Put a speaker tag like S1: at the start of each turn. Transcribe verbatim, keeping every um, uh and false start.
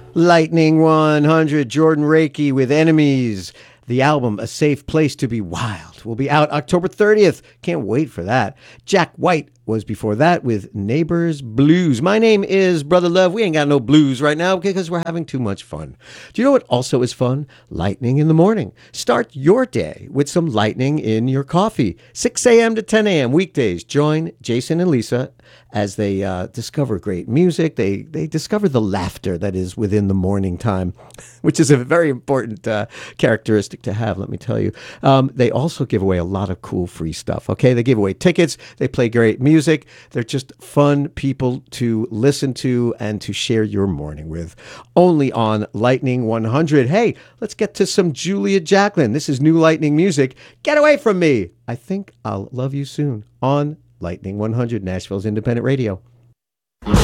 S1: Lightning one hundred, Jordan Reiki with Enemies. The album, A Safe Place to Be Wild, will be out October thirtieth. Can't wait for that. Jack White was before that with Neighbors Blues. My name is Brother Love. We ain't got no blues right now because we're having too much fun. Do you know what also is fun? Lightning in the morning. Start your day with some lightning in your coffee. six a.m. to ten a.m. weekdays. Join Jason and Lisa as they uh, discover great music. They they discover the laughter that is within the morning time, which is a very important uh, characteristic to have, let me tell you. Um, they also give away a lot of cool free stuff, okay? They give away tickets. They play great music. They're just fun people to listen to and to share your morning with. Only on Lightning one hundred. Hey, let's get to some Julia Jacklin. This is new Lightning music. Get away from me. I think I'll love you soon on Lightning one hundred, Nashville's independent radio.